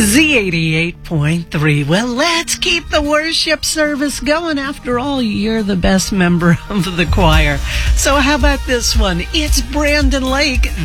Z88.3. Well, let's keep the worship service going. After all, you're the best member of the choir. So how about this one? It's Brandon Lake.